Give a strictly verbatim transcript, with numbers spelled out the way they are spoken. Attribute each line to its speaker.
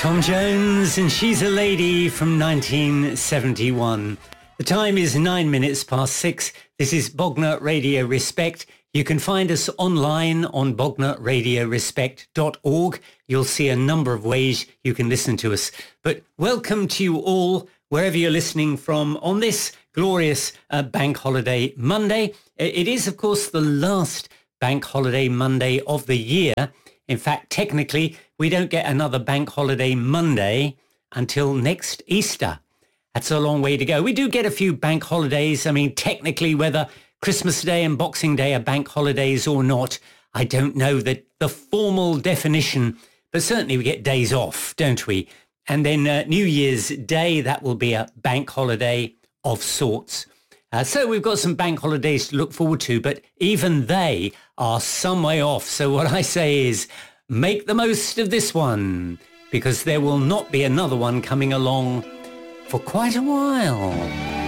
Speaker 1: Tom Jones and She's a Lady from nineteen seventy-one. The time is nine minutes past six. This is Bognor Radio Respect. You can find us online on bognor radio respect dot org. You'll see a number of ways you can listen to us. But welcome to you all, wherever you're listening from on this glorious uh, Bank Holiday Monday. It is, of course, the last Bank Holiday Monday of the year. In fact, technically, we don't get another Bank Holiday Monday until next Easter. That's a long way to go. We do get a few bank holidays. I mean, technically, whether Christmas Day and Boxing Day are bank holidays or not, I don't know the, the formal definition, but certainly we get days off, don't we? And then uh, New Year's Day, that will be a bank holiday of sorts. Uh, so we've got some bank holidays to look forward to, but even they are some way off. So what I say is make the most of this one, because there will not be another one coming along for quite a while.